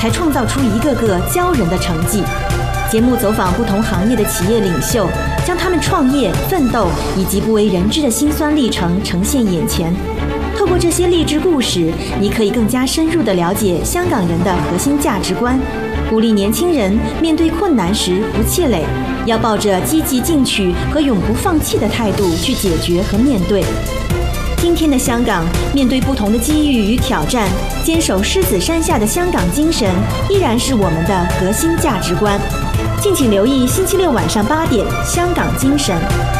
才创造出一个个骄人的成绩。节目走访不同行业的企业领袖，将他们创业、奋斗以及不为人知的辛酸历程呈现眼前。透过这些励志故事，你可以更加深入地了解香港人的核心价值观，鼓励年轻人面对困难时不气馁，要抱着积极进取和永不放弃的态度去解决和面对。今天的香港，面对不同的机遇与挑战，坚守狮子山下的香港精神依然是我们的核心价值观。敬请留意星期六晚上8点《香港精神》。